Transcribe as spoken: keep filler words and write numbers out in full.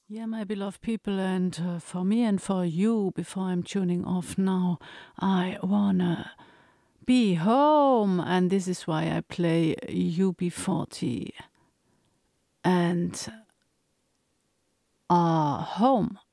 Yeah, my beloved people, and uh, for me and for you, before I'm tuning off now, I wanna be home, and this is why I play U B forty and uh, home.